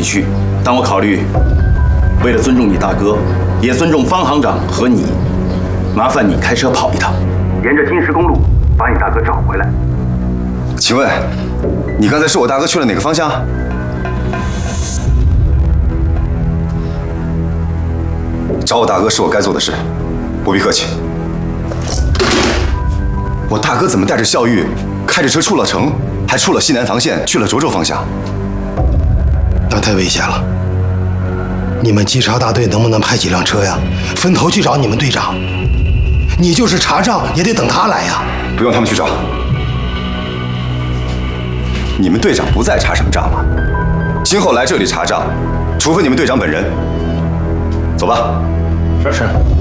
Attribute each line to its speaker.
Speaker 1: 去，但我考虑，为了尊重你大哥，也尊重方行长和你，麻烦你开车跑一趟，沿着金石公路把你大哥找回来。
Speaker 2: 请问，你刚才说我大哥去了哪个方向？找我大哥是我该做的事，不必客气。我大哥怎么带着孝玉开着车出了城，还出了西南防线，去了涿州方向？
Speaker 3: 那太危险了。你们稽查大队能不能派几辆车呀？分头去找你们队长。你就是查账也得等他来呀。
Speaker 2: 不用他们去找。你们队长不在查什么账啊？今后来这里查账，除非你们队长本人。走吧。
Speaker 1: 是。